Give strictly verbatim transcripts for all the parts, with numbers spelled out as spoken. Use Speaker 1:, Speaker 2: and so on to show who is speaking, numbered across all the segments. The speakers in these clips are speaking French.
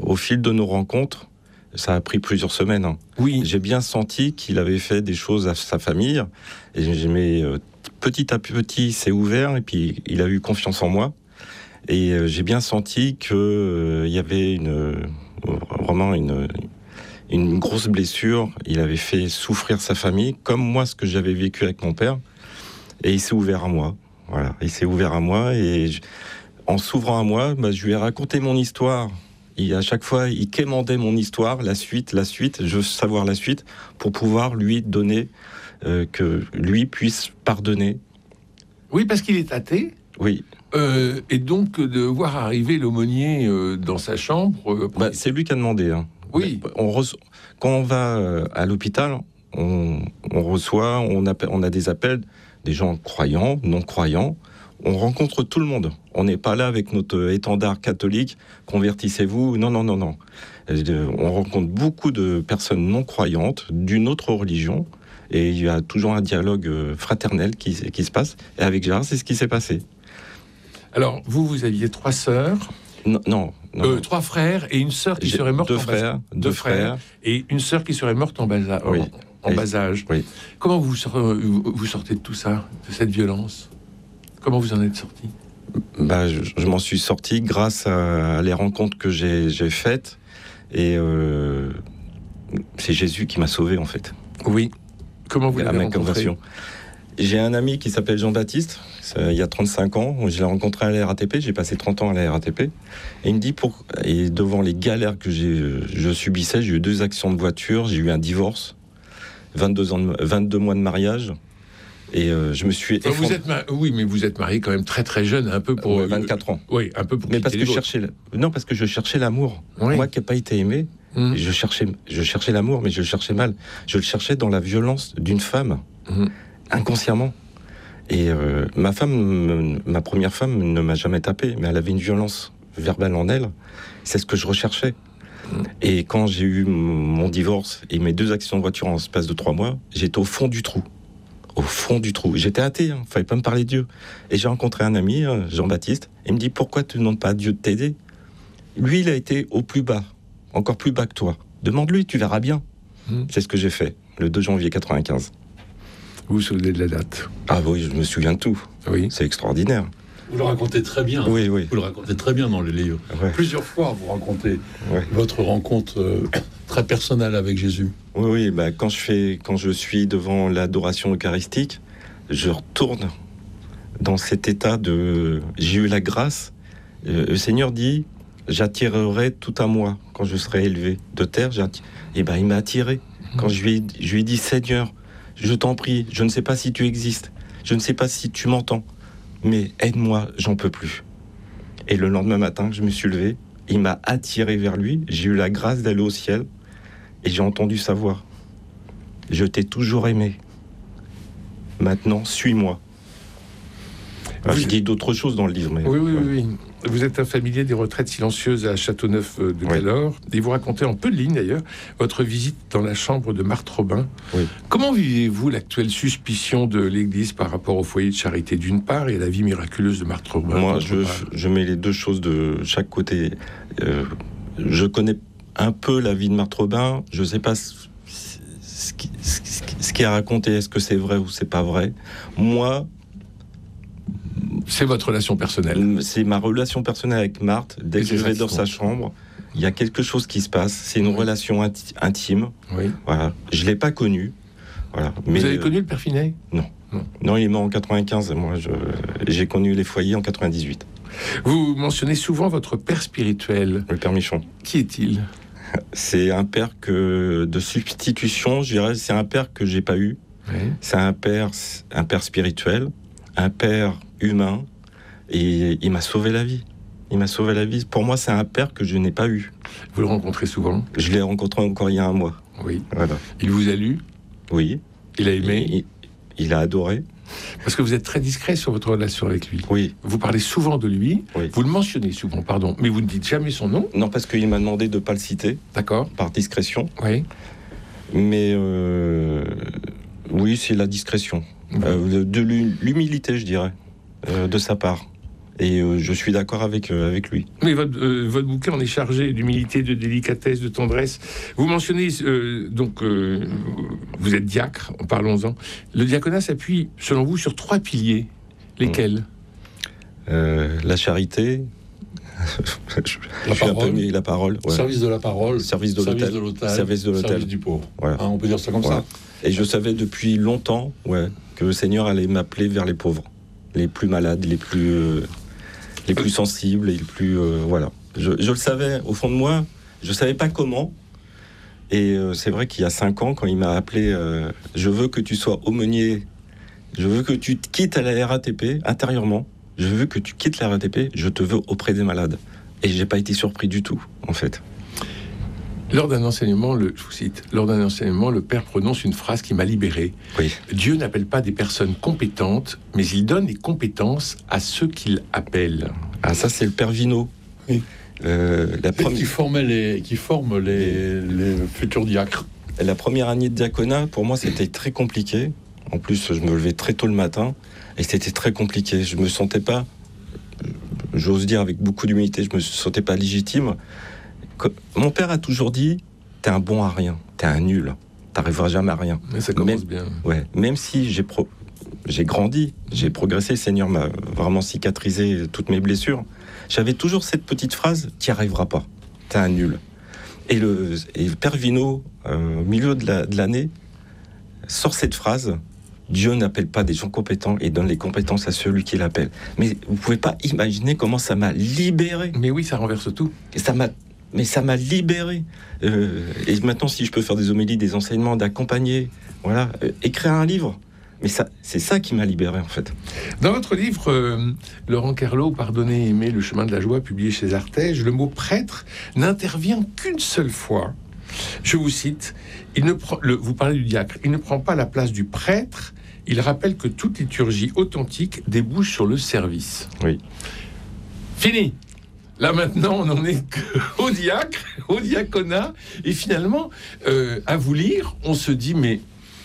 Speaker 1: au fil de nos rencontres, ça a pris plusieurs semaines. Hein.
Speaker 2: Oui.
Speaker 1: J'ai bien senti qu'il avait fait des choses à sa famille. Et j'ai, mais, euh, petit à petit, c'est ouvert. Et puis, il a eu confiance en moi. Et euh, j'ai bien senti qu'il euh, y avait une, euh, vraiment une, une grosse blessure. Il avait fait souffrir sa famille, comme moi, ce que j'avais vécu avec mon père. Et il s'est ouvert à moi. Voilà. Il s'est ouvert à moi. Et je, en s'ouvrant à moi, bah, je lui ai raconté mon histoire. Et à chaque fois, il quémandait mon histoire, la suite, la suite. Je veux savoir la suite pour pouvoir lui donner, euh, que lui puisse pardonner.
Speaker 2: Oui, parce qu'il est athée.
Speaker 1: Oui.
Speaker 2: Euh, et donc, de voir arriver l'aumônier euh, dans sa chambre... Euh,
Speaker 1: bah, c'est lui qui a demandé. Hein.
Speaker 2: Oui.
Speaker 1: On reço- Quand on va euh, à l'hôpital, on, on reçoit, on, appelle, on a des appels, des gens croyants, non-croyants. On rencontre tout le monde. On n'est pas là avec notre étendard catholique, convertissez-vous. Non, non, non, non. On rencontre beaucoup de personnes non croyantes, d'une autre religion, et il y a toujours un dialogue fraternel qui, qui se passe. Et avec Gérard, c'est ce qui s'est passé.
Speaker 2: Alors, vous, vous aviez trois sœurs.
Speaker 1: Non, non. non.
Speaker 2: Euh, trois frères et une sœur qui
Speaker 1: J'ai
Speaker 2: serait morte
Speaker 1: deux
Speaker 2: en
Speaker 1: frères,
Speaker 2: bas
Speaker 1: deux, deux frères.
Speaker 2: frères et une sœur qui serait morte en bas, a-
Speaker 1: oui.
Speaker 2: en, en bas âge.
Speaker 1: Oui.
Speaker 2: Comment vous, vous sortez de tout ça, de cette violence ? Comment vous en êtes sorti ?
Speaker 1: Bah, je, je m'en suis sorti grâce à, à les rencontres que j'ai, j'ai faites. Et euh, c'est Jésus qui m'a sauvé, en fait.
Speaker 2: Oui. Comment vous
Speaker 1: à
Speaker 2: l'avez
Speaker 1: ma
Speaker 2: rencontré ?
Speaker 1: conversion. J'ai un ami qui s'appelle Jean-Baptiste. Ça, il y a trente-cinq ans. Je l'ai rencontré à la R A T P. J'ai passé trente ans à la R A T P. Et il me dit, pour... et devant les galères que j'ai, je subissais, j'ai eu deux accidents de voiture, j'ai eu un divorce, vingt-deux, ans de... vingt-deux mois de mariage. Et euh, je me suis effondré.
Speaker 2: Vous êtes ma... Oui, mais vous êtes marié quand même très très jeune, un peu pour...
Speaker 1: Ouais, vingt-quatre ans.
Speaker 2: Oui, un peu pour...
Speaker 1: Mais parce que je cherchais... Non, parce que je cherchais l'amour. Oui. Moi qui n'ai pas été aimé, mmh. je, cherchais... je cherchais l'amour, mais je le cherchais mal. Je le cherchais dans la violence d'une femme, mmh. inconsciemment. Et euh, ma femme, ma première femme ne m'a jamais tapé, mais elle avait une violence verbale en elle. C'est ce que je recherchais. Mmh. Et quand j'ai eu mon divorce et mes deux accidents de voiture en l'espace de trois mois, j'étais au fond du trou. Au fond du trou. J'étais athée, hein, fallait pas me parler de Dieu. Et j'ai rencontré un ami, Jean-Baptiste, et il me dit, pourquoi tu ne demandes pas à Dieu de t'aider ? Lui, il a été au plus bas, encore plus bas que toi. Demande-lui, tu verras bien. Mmh. C'est ce que j'ai fait, le deux janvier quatre-vingt-quinze.
Speaker 2: Vous vous souvenez de la date ?
Speaker 1: Ah oui, je me souviens de tout.
Speaker 2: Oui.
Speaker 1: C'est extraordinaire.
Speaker 3: Vous le racontez très bien.
Speaker 1: Oui, oui.
Speaker 3: Vous le racontez très bien dans le livre.
Speaker 1: Ouais.
Speaker 3: Plusieurs fois, vous racontez
Speaker 1: ouais.
Speaker 3: votre rencontre euh, très personnelle avec Jésus.
Speaker 1: Oui, oui. Bah, quand, je fais, quand je suis devant l'adoration eucharistique, je retourne dans cet état de... J'ai eu la grâce. Euh, le Seigneur dit, j'attirerai tout à moi quand je serai élevé de terre. J'atti... Et ben, il m'a attiré. Quand je lui, ai, je lui ai dit, Seigneur, je t'en prie, je ne sais pas si tu existes. Je ne sais pas si tu m'entends. Mais aide-moi, j'en peux plus. Et le lendemain matin, je me suis levé, il m'a attiré vers lui, j'ai eu la grâce d'aller au ciel, et j'ai entendu sa voix. Je t'ai toujours aimé. Maintenant, suis-moi. Alors, je dis d'autres choses dans le livre. Mais...
Speaker 2: Oui, oui, oui, oui. Vous êtes un familier des retraites silencieuses à Châteauneuf de Galore. Oui. Et vous racontez en peu de lignes, d'ailleurs, votre visite dans la chambre de Marthe Robin.
Speaker 1: Oui.
Speaker 2: Comment vivez-vous l'actuelle suspicion de l'Église par rapport au foyer de charité d'une part et à la vie miraculeuse de Marthe Robin?
Speaker 1: Moi, je, je mets les deux choses de chaque côté. Euh, je connais un peu la vie de Marthe Robin. Je ne sais pas ce, ce, qui, ce, ce qui est raconté. Est-ce que c'est vrai ou c'est pas vrai? Moi...
Speaker 2: C'est votre relation personnelle.
Speaker 1: C'est ma relation personnelle avec Marthe. Dès que je vais dans sa chambre, il y a quelque chose qui se passe. C'est une oui. relation inti- intime.
Speaker 2: Oui.
Speaker 1: Voilà. Je l'ai pas connu. Voilà.
Speaker 2: Mais vous avez euh, connu le père Finet?
Speaker 1: Non. non. Non, il est mort en quatre-vingt-quinze. Moi, je, j'ai connu les foyers en quatre-vingt-dix-huit.
Speaker 2: Vous mentionnez souvent votre père spirituel.
Speaker 1: Le père Michon.
Speaker 2: Qui est-il?
Speaker 1: C'est un père que de substitution. Je dirais, c'est un père que j'ai pas eu.
Speaker 2: Oui.
Speaker 1: C'est un père, un père spirituel, un père humain, et il m'a sauvé la vie. Il m'a sauvé la vie. Pour moi, c'est un père que je n'ai pas eu.
Speaker 2: Vous le rencontrez souvent?
Speaker 1: Je l'ai rencontré encore il y a un mois.
Speaker 2: Oui.
Speaker 1: Voilà.
Speaker 2: Il vous a lu?
Speaker 1: Oui.
Speaker 2: Il a aimé?
Speaker 1: Il, il, il a adoré.
Speaker 2: Parce que vous êtes très discret sur votre relation avec lui.
Speaker 1: Oui.
Speaker 2: Vous parlez souvent de lui.
Speaker 1: Oui.
Speaker 2: Vous le mentionnez souvent, pardon, mais vous ne dites jamais son nom.
Speaker 1: Non, parce qu'il m'a demandé de ne pas le citer.
Speaker 2: D'accord.
Speaker 1: Par discrétion.
Speaker 2: Oui.
Speaker 1: Mais euh, oui, c'est la discrétion. Oui. Euh, de, de l'humilité, je dirais. Euh, de sa part. Et euh, je suis d'accord avec, euh, avec lui.
Speaker 2: Mais votre, euh, votre bouquin en est chargé d'humilité, de délicatesse, de tendresse. Vous mentionnez, euh, donc, euh, vous êtes diacre, parlons-en. Le diaconat s'appuie, selon vous, sur trois piliers. Lesquels ?
Speaker 1: euh, La charité, je,
Speaker 3: la,
Speaker 1: je
Speaker 3: parole,
Speaker 1: suis la parole. Ouais.
Speaker 3: Service de la parole.
Speaker 1: Service de l'hôtel.
Speaker 3: Service de l'hôtel. Service du pauvre. Voilà. Hein, on peut dire ça comme voilà. ça.
Speaker 1: Et je savais depuis longtemps ouais, que le Seigneur allait m'appeler vers les pauvres. Les plus malades, les plus... Euh, les plus sensibles, les plus... Euh, voilà. Je, je le savais, au fond de moi, je ne savais pas comment. Et euh, c'est vrai qu'il y a cinq ans, quand il m'a appelé, euh, je veux que tu sois aumônier, je veux que tu quittes la R A T P, intérieurement, je veux que tu quittes la R A T P, je te veux auprès des malades. Et je n'ai pas été surpris du tout, en fait.
Speaker 2: Lors d'un enseignement, le, je vous cite, lors d'un enseignement, le Père prononce une phrase qui m'a libéré.
Speaker 1: Oui.
Speaker 2: Dieu n'appelle pas des personnes compétentes, mais il donne des compétences à ceux qu'il appelle.
Speaker 1: Ah, ça, c'est le Père Vino.
Speaker 3: Oui.
Speaker 1: Euh, la première...
Speaker 3: qui, formait les, qui forme les, les futurs diacres.
Speaker 1: La première année de diaconat, pour moi, c'était très compliqué. En plus, je me levais très tôt le matin, et c'était très compliqué. Je me sentais pas, j'ose dire avec beaucoup d'humilité, je me sentais pas légitime. Mon père a toujours dit, t'es un bon à rien, t'es un nul, t'arriveras jamais à rien.
Speaker 2: Mais ça commence
Speaker 1: même,
Speaker 2: bien.
Speaker 1: Ouais, même si j'ai, pro, j'ai grandi, j'ai progressé, le Seigneur m'a vraiment cicatrisé toutes mes blessures, j'avais toujours cette petite phrase, t'y arriveras pas, t'es un nul. Et le, et le Père Vino, euh, au milieu de, la, de l'année, sort cette phrase, Dieu n'appelle pas des gens compétents et donne les compétences à celui qui l'appelle. Mais vous pouvez pas imaginer comment ça m'a libéré.
Speaker 2: Mais oui, ça renverse tout.
Speaker 1: Et ça m'a Mais ça m'a libéré. Euh, et maintenant, si je peux faire des homélies, des enseignements, d'accompagner, voilà, euh, écrire un livre. Mais ça, c'est ça qui m'a libéré, en fait.
Speaker 2: Dans votre livre, euh, Laurent Kerlo, Pardonner et aimer, le chemin de la joie, publié chez Artege, le mot prêtre n'intervient qu'une seule fois. Je vous cite, il ne prend, le, vous parlez du diacre, il ne prend pas la place du prêtre, il rappelle que toute liturgie authentique débouche sur le service.
Speaker 1: Oui.
Speaker 2: Fini. Là maintenant, on n'en est qu'au diacre, au diaconat, et finalement, euh, à vous lire, on se dit, mais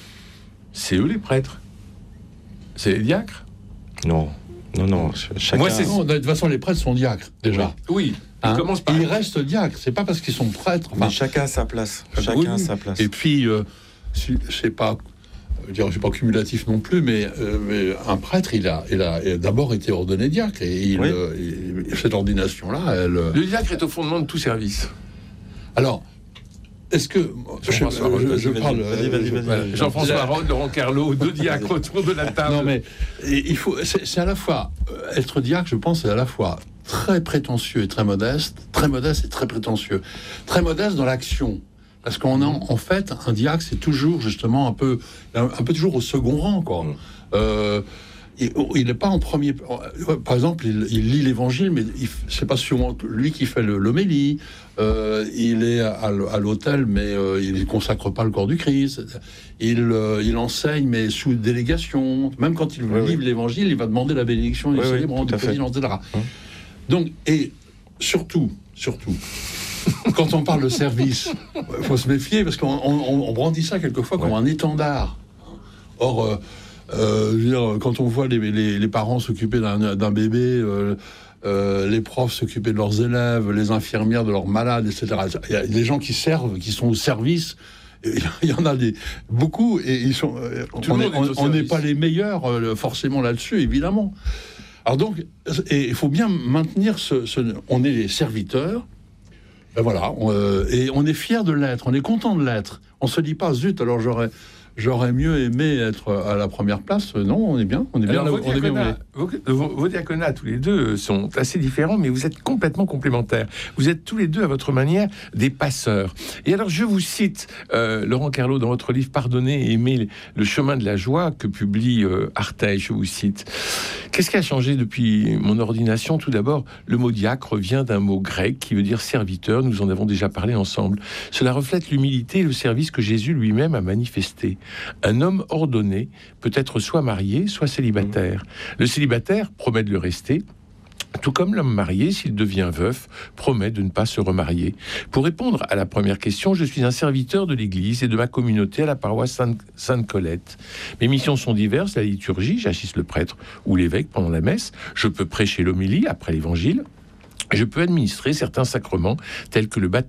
Speaker 2: c'est eux les prêtres, c'est les diacres.
Speaker 1: Non, non, non. Chacun...
Speaker 3: Moi, c'est... Non, de toute façon, les prêtres sont diacres déjà.
Speaker 2: Oui.
Speaker 3: Hein,
Speaker 2: ils, par...
Speaker 3: ils restent diacres. C'est pas parce qu'ils sont prêtres.
Speaker 1: Enfin, mais chacun a sa place. Chacun oui, a sa place.
Speaker 3: Et puis, euh, je sais pas. Je ne suis pas cumulatif non plus, mais, euh, mais un prêtre, il a, il a, il a d'abord été ordonné diacre. Et il, oui. euh, il, cette ordination-là, elle...
Speaker 2: Le diacre est au fondement de tout service.
Speaker 3: Alors, est-ce que...
Speaker 2: Jean-François Rode,
Speaker 3: je, je, je parle...
Speaker 1: Vas-y, vas-y, vas-y, vas-y.
Speaker 2: Jean-François Rode, Laurent Kerlo, deux diacres autour de la table.
Speaker 3: Non, mais il faut, c'est, c'est à la fois... Être diacre, je pense, c'est à la fois très prétentieux et très modeste, très modeste et très prétentieux. Très modeste dans l'action. Parce qu'on a, en fait, un diacre, c'est toujours justement un peu, un, un peu toujours au second rang, quoi. Mmh. Euh, il n'est pas en premier. Par exemple, il, il lit l'Évangile, mais il, c'est pas souvent lui qui fait le, l'homélie. Euh, il est à, à l'autel, mais euh, il ne consacre pas le corps du Christ. Il, euh, il enseigne, mais sous délégation. Même quand il oui, livre oui. l'Évangile, il va demander la bénédiction du oui, célébrant, du président, et cetera. Mmh. Donc, et surtout, surtout. Quand on parle de service, il faut se méfier parce qu'on on, on brandit ça quelquefois comme ouais. un étendard. Or, euh, euh, je veux dire, quand on voit les, les, les parents s'occuper d'un, d'un bébé, euh, euh, les profs s'occuper de leurs élèves, les infirmières de leurs malades, et cetera. Il y a des gens qui servent, qui sont au service. Il y en a des, beaucoup et ils sont. On n'est pas les meilleurs forcément là-dessus, évidemment. Alors donc, et il faut bien maintenir ce, ce. On est les serviteurs. Ben voilà, on, euh, et on est fiers de l'être, on est content de l'être. On se dit pas, zut, alors j'aurais, j'aurais mieux aimé être à la première place. Non, on est bien, on est bien.
Speaker 2: Alors,
Speaker 3: là,
Speaker 2: vos,
Speaker 3: on
Speaker 2: diaconats,
Speaker 3: est bien
Speaker 2: vos, vos, vos diaconats, tous les deux, sont assez différents, mais vous êtes complètement complémentaires. Vous êtes tous les deux, à votre manière, des passeurs. Et alors, je vous cite, euh, Laurent Kerlo, dans votre livre « Pardonner et aimer le chemin de la joie » que publie euh, Artege, je vous cite. Qu'est-ce qui a changé depuis mon ordination ? Tout d'abord, le mot diacre vient d'un mot grec qui veut dire serviteur. Nous en avons déjà parlé ensemble. Cela reflète l'humilité et le service que Jésus lui-même a manifesté. Un homme ordonné peut être soit marié, soit célibataire. Le célibataire promet de le rester. Tout comme l'homme marié, s'il devient veuf, promet de ne pas se remarier. Pour répondre à la première question, je suis un serviteur de l'Église et de ma communauté à la paroisse Sainte, Sainte-Colette. Mes missions sont diverses, la liturgie, j'assiste le prêtre ou l'évêque pendant la messe, je peux prêcher l'homélie après l'évangile, je peux administrer certains sacrements tels que le baptême